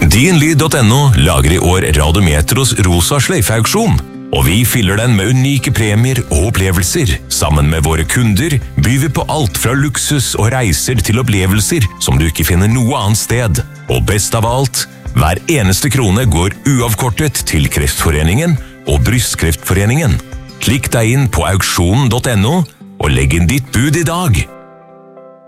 Dinlyd.no lager i år Radiometros rosa sløyfeauksjon, og vi fyller den med unike premier og opplevelser. Sammen med våre kunder byr vi på alt fra luksus og reiser til opplevelser som du ikke finner noe annet sted. Og best av alt, hver eneste krone går uavkortet til Kreftforeningen og Brystkreftforeningen. Klikk deg inn på auksjonen.no og legg inn ditt bud i dag.